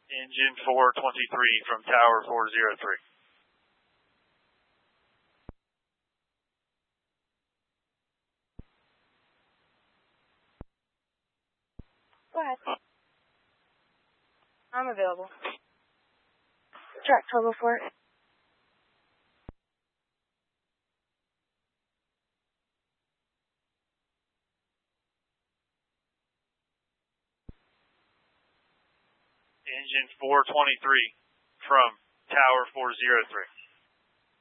Engine 423 from Tower 403. Go ahead. I'm available. Track 1204. Engine 423 from Tower 403.